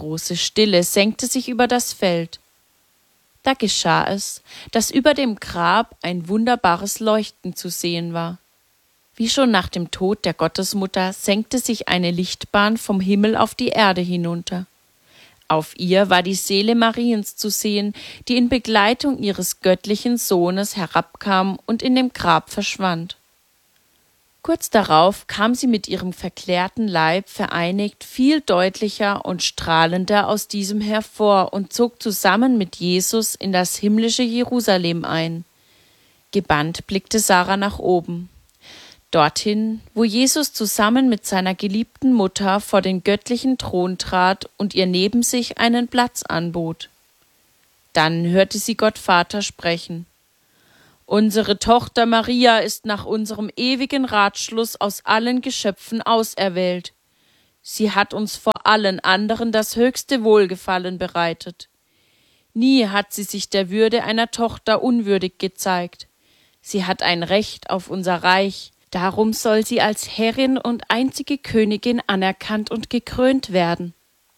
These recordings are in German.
Große Stille senkte sich über das Feld. Da geschah es, dass über dem Grab ein wunderbares Leuchten zu sehen war. Wie schon nach dem Tod der Gottesmutter senkte sich eine Lichtbahn vom Himmel auf die Erde hinunter. Auf ihr war die Seele Mariens zu sehen, die in Begleitung ihres göttlichen Sohnes herabkam und in dem Grab verschwand. Kurz darauf kam sie mit ihrem verklärten Leib vereinigt viel deutlicher und strahlender aus diesem hervor und zog zusammen mit Jesus in das himmlische Jerusalem ein. Gebannt blickte Sarah nach oben. Dorthin, wo Jesus zusammen mit seiner geliebten Mutter vor den göttlichen Thron trat und ihr neben sich einen Platz anbot. Dann hörte sie Gott Vater sprechen: Unsere Tochter Maria ist nach unserem ewigen Ratschluss aus allen Geschöpfen auserwählt. Sie hat uns vor allen anderen das höchste Wohlgefallen bereitet. Nie hat sie sich der Würde einer Tochter unwürdig gezeigt. Sie hat ein Recht auf unser Reich, darum soll sie als Herrin und einzige Königin anerkannt und gekrönt werden.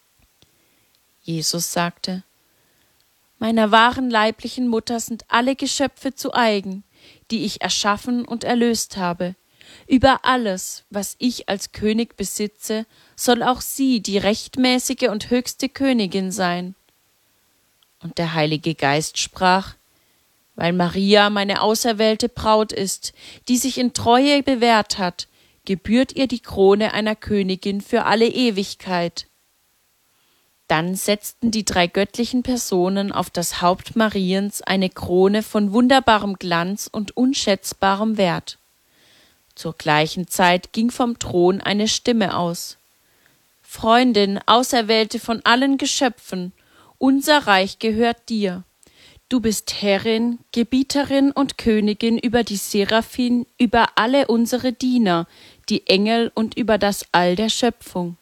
Jesus sagte: Meiner wahren leiblichen Mutter sind alle Geschöpfe zu eigen, die ich erschaffen und erlöst habe. Über alles, was ich als König besitze, soll auch sie die rechtmäßige und höchste Königin sein. Und der Heilige Geist sprach: Weil Maria meine auserwählte Braut ist, die sich in Treue bewährt hat, gebührt ihr die Krone einer Königin für alle Ewigkeit. Dann setzten die drei göttlichen Personen auf das Haupt Mariens eine Krone von wunderbarem Glanz und unschätzbarem Wert. Zur gleichen Zeit ging vom Thron eine Stimme aus: Freundin, Auserwählte von allen Geschöpfen, unser Reich gehört dir. Du bist Herrin, Gebieterin und Königin über die Seraphim, über alle unsere Diener, die Engel und über das All der Schöpfung.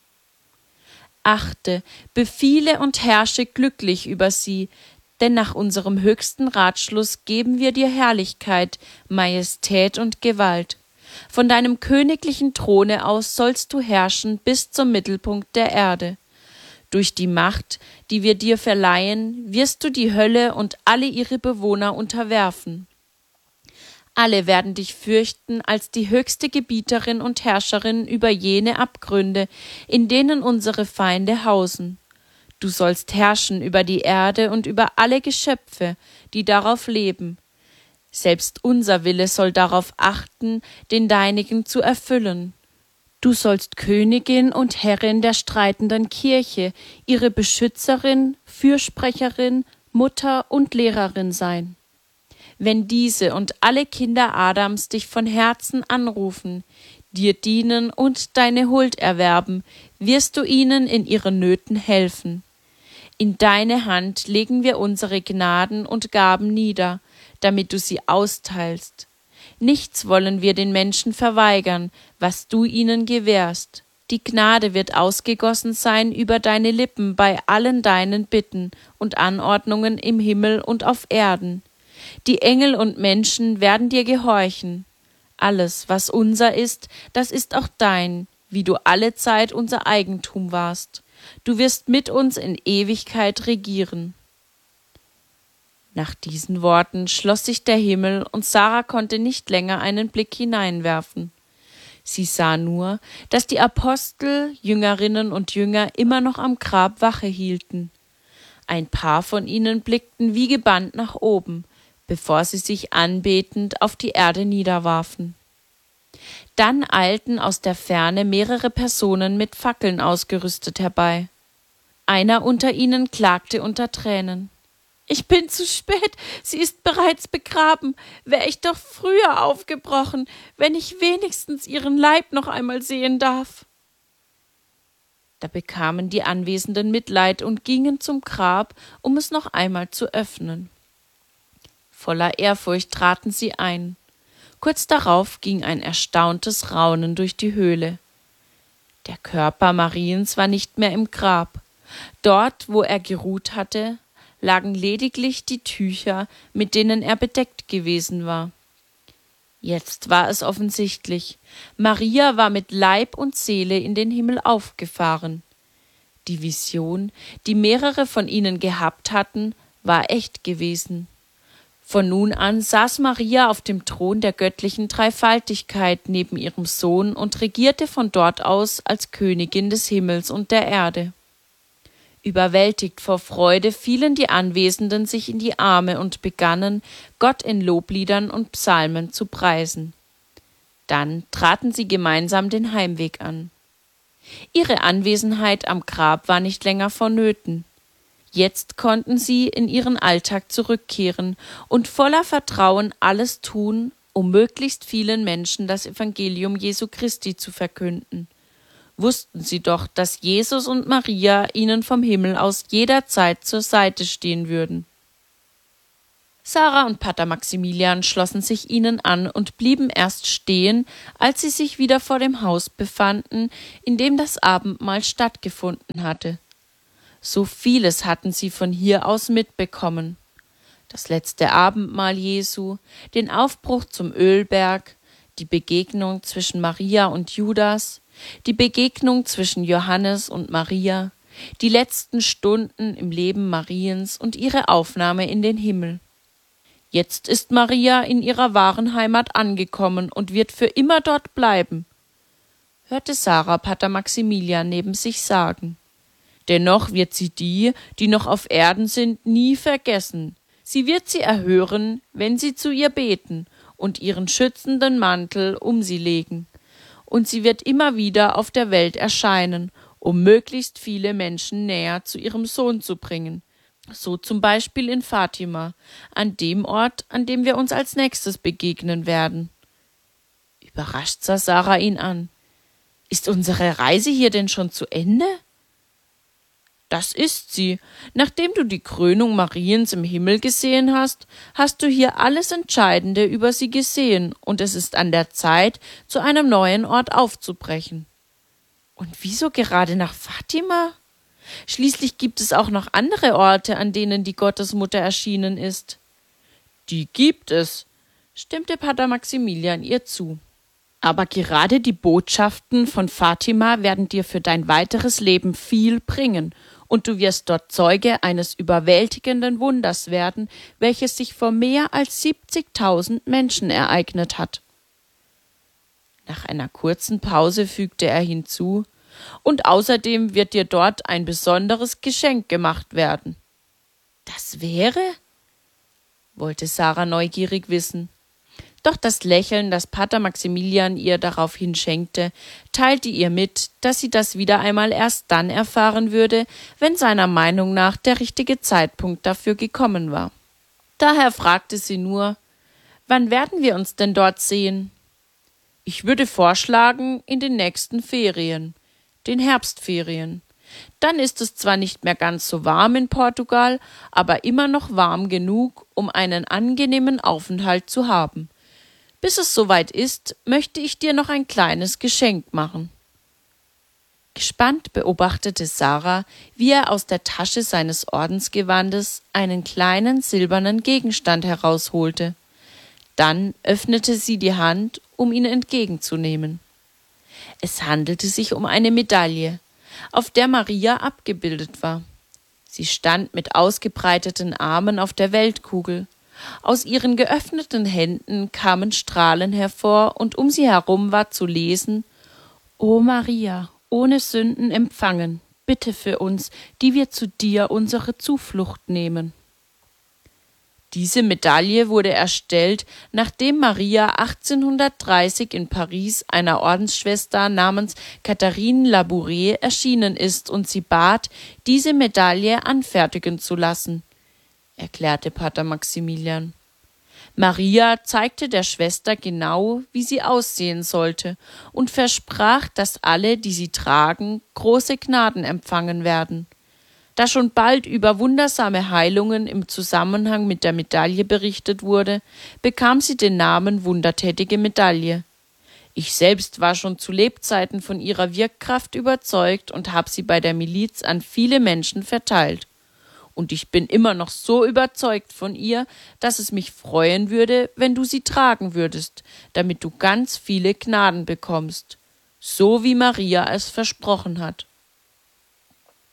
Achte, befiehle und herrsche glücklich über sie, denn nach unserem höchsten Ratschluss geben wir dir Herrlichkeit, Majestät und Gewalt. Von deinem königlichen Throne aus sollst du herrschen bis zum Mittelpunkt der Erde. Durch die Macht, die wir dir verleihen, wirst du die Hölle und alle ihre Bewohner unterwerfen. Alle werden dich fürchten als die höchste Gebieterin und Herrscherin über jene Abgründe, in denen unsere Feinde hausen. Du sollst herrschen über die Erde und über alle Geschöpfe, die darauf leben. Selbst unser Wille soll darauf achten, den deinigen zu erfüllen. Du sollst Königin und Herrin der streitenden Kirche, ihre Beschützerin, Fürsprecherin, Mutter und Lehrerin sein. Wenn diese und alle Kinder Adams dich von Herzen anrufen, dir dienen und deine Huld erwerben, wirst du ihnen in ihren Nöten helfen. In deine Hand legen wir unsere Gnaden und Gaben nieder, damit du sie austeilst. Nichts wollen wir den Menschen verweigern, was du ihnen gewährst. Die Gnade wird ausgegossen sein über deine Lippen bei allen deinen Bitten und Anordnungen im Himmel und auf Erden. Die Engel und Menschen werden dir gehorchen. Alles, was unser ist, das ist auch dein, wie du alle Zeit unser Eigentum warst. Du wirst mit uns in Ewigkeit regieren. Nach diesen Worten schloss sich der Himmel, und Sarah konnte nicht länger einen Blick hineinwerfen. Sie sah nur, dass die Apostel, Jüngerinnen und Jünger immer noch am Grab Wache hielten. Ein paar von ihnen blickten wie gebannt nach oben, bevor sie sich anbetend auf die Erde niederwarfen. Dann eilten aus der Ferne mehrere Personen mit Fackeln ausgerüstet herbei. Einer unter ihnen klagte unter Tränen: »Ich bin zu spät, sie ist bereits begraben. Wäre ich doch früher aufgebrochen, wenn ich wenigstens ihren Leib noch einmal sehen darf.« Da bekamen die Anwesenden Mitleid und gingen zum Grab, um es noch einmal zu öffnen. Voller Ehrfurcht traten sie ein. Kurz darauf ging ein erstauntes Raunen durch die Höhle. Der Körper Mariens war nicht mehr im Grab. Dort, wo er geruht hatte, lagen lediglich die Tücher, mit denen er bedeckt gewesen war. Jetzt war es offensichtlich: Maria war mit Leib und Seele in den Himmel aufgefahren. Die Vision, die mehrere von ihnen gehabt hatten, war echt gewesen. Von nun an saß Maria auf dem Thron der göttlichen Dreifaltigkeit neben ihrem Sohn und regierte von dort aus als Königin des Himmels und der Erde. Überwältigt vor Freude fielen die Anwesenden sich in die Arme und begannen, Gott in Lobliedern und Psalmen zu preisen. Dann traten sie gemeinsam den Heimweg an. Ihre Anwesenheit am Grab war nicht länger vonnöten. Jetzt konnten sie in ihren Alltag zurückkehren und voller Vertrauen alles tun, um möglichst vielen Menschen das Evangelium Jesu Christi zu verkünden. Wussten sie doch, dass Jesus und Maria ihnen vom Himmel aus jederzeit zur Seite stehen würden. Sarah und Pater Maximilian schlossen sich ihnen an und blieben erst stehen, als sie sich wieder vor dem Haus befanden, in dem das Abendmahl stattgefunden hatte. So vieles hatten sie von hier aus mitbekommen. Das letzte Abendmahl Jesu, den Aufbruch zum Ölberg, die Begegnung zwischen Maria und Judas, die Begegnung zwischen Johannes und Maria, die letzten Stunden im Leben Mariens und ihre Aufnahme in den Himmel. Jetzt ist Maria in ihrer wahren Heimat angekommen und wird für immer dort bleiben, hörte Sarah Pater Maximilian neben sich sagen. Dennoch wird sie die, die noch auf Erden sind, nie vergessen. Sie wird sie erhören, wenn sie zu ihr beten und ihren schützenden Mantel um sie legen. Und sie wird immer wieder auf der Welt erscheinen, um möglichst viele Menschen näher zu ihrem Sohn zu bringen. So zum Beispiel in Fatima, an dem Ort, an dem wir uns als nächstes begegnen werden. Überrascht sah Sarah ihn an. Ist unsere Reise hier denn schon zu Ende? Das ist sie. Nachdem du die Krönung Mariens im Himmel gesehen hast, hast du hier alles Entscheidende über sie gesehen, und es ist an der Zeit, zu einem neuen Ort aufzubrechen. Und wieso gerade nach Fatima? Schließlich gibt es auch noch andere Orte, an denen die Gottesmutter erschienen ist. Die gibt es, stimmte Pater Maximilian ihr zu. Aber gerade die Botschaften von Fatima werden dir für dein weiteres Leben viel bringen, und du wirst dort Zeuge eines überwältigenden Wunders werden, welches sich vor mehr als 70.000 Menschen ereignet hat. Nach einer kurzen Pause fügte er hinzu: Und außerdem wird dir dort ein besonderes Geschenk gemacht werden. Das wäre? Wollte Sarah neugierig wissen. Doch das Lächeln, das Pater Maximilian ihr daraufhin schenkte, teilte ihr mit, dass sie das wieder einmal erst dann erfahren würde, wenn seiner Meinung nach der richtige Zeitpunkt dafür gekommen war. Daher fragte sie nur: Wann werden wir uns denn dort sehen? Ich würde vorschlagen, in den nächsten Ferien, den Herbstferien. Dann ist es zwar nicht mehr ganz so warm in Portugal, aber immer noch warm genug, um einen angenehmen Aufenthalt zu haben. Bis es soweit ist, möchte ich dir noch ein kleines Geschenk machen. Gespannt beobachtete Sarah, wie er aus der Tasche seines Ordensgewandes einen kleinen silbernen Gegenstand herausholte. Dann öffnete sie die Hand, um ihn entgegenzunehmen. Es handelte sich um eine Medaille, auf der Maria abgebildet war. Sie stand mit ausgebreiteten Armen auf der Weltkugel. Aus ihren geöffneten Händen kamen Strahlen hervor, und um sie herum war zu lesen: O Maria, ohne Sünden empfangen, bitte für uns, die wir zu dir unsere Zuflucht nehmen. Diese Medaille wurde erstellt, nachdem Maria 1830 in Paris einer Ordensschwester namens Catherine Labouré erschienen ist und sie bat, diese Medaille anfertigen zu lassen, erklärte Pater Maximilian. Maria zeigte der Schwester genau, wie sie aussehen sollte, und versprach, dass alle, die sie tragen, große Gnaden empfangen werden. Da schon bald über wundersame Heilungen im Zusammenhang mit der Medaille berichtet wurde, bekam sie den Namen Wundertätige Medaille. Ich selbst war schon zu Lebzeiten von ihrer Wirkkraft überzeugt und habe sie bei der Miliz an viele Menschen verteilt. Und ich bin immer noch so überzeugt von ihr, dass es mich freuen würde, wenn du sie tragen würdest, damit du ganz viele Gnaden bekommst, so wie Maria es versprochen hat.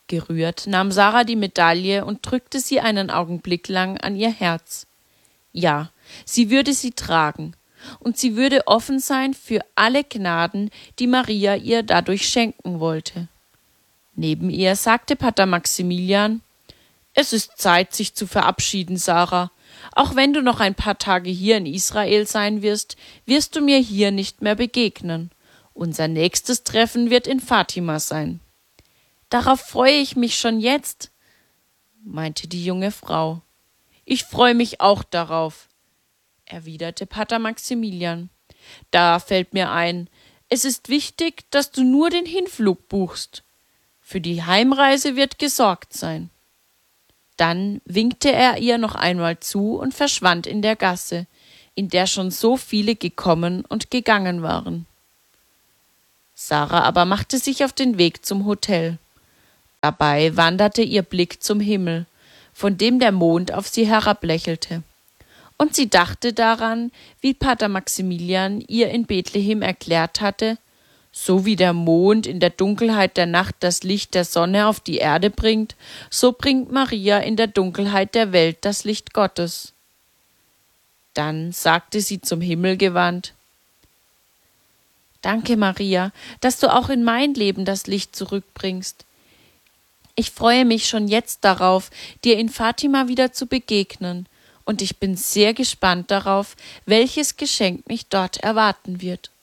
Gerührt nahm Sarah die Medaille und drückte sie einen Augenblick lang an ihr Herz. Ja, sie würde sie tragen, und sie würde offen sein für alle Gnaden, die Maria ihr dadurch schenken wollte. Neben ihr sagte Pater Maximilian: »Es ist Zeit, sich zu verabschieden, Sarah. Auch wenn du noch ein paar Tage hier in Israel sein wirst, wirst du mir hier nicht mehr begegnen. Unser nächstes Treffen wird in Fatima sein.« »Darauf freue ich mich schon jetzt«, meinte die junge Frau. »Ich freue mich auch darauf«, erwiderte Pater Maximilian. »Da fällt mir ein, es ist wichtig, dass du nur den Hinflug buchst. Für die Heimreise wird gesorgt sein.« Dann winkte er ihr noch einmal zu und verschwand in der Gasse, in der schon so viele gekommen und gegangen waren. Sarah aber machte sich auf den Weg zum Hotel. Dabei wanderte ihr Blick zum Himmel, von dem der Mond auf sie herablächelte. Und sie dachte daran, wie Pater Maximilian ihr in Bethlehem erklärt hatte: So wie der Mond in der Dunkelheit der Nacht das Licht der Sonne auf die Erde bringt, so bringt Maria in der Dunkelheit der Welt das Licht Gottes. Dann sagte sie zum Himmel gewandt: »Danke, Maria, dass du auch in mein Leben das Licht zurückbringst. Ich freue mich schon jetzt darauf, dir in Fatima wieder zu begegnen, und ich bin sehr gespannt darauf, welches Geschenk mich dort erwarten wird.«